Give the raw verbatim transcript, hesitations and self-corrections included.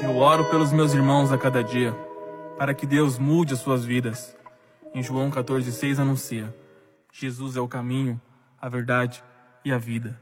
Eu oro pelos meus irmãos a cada dia, para que Deus mude as suas vidas. Em João quatorze, seis anuncia: Jesus é o caminho, a verdade e a vida.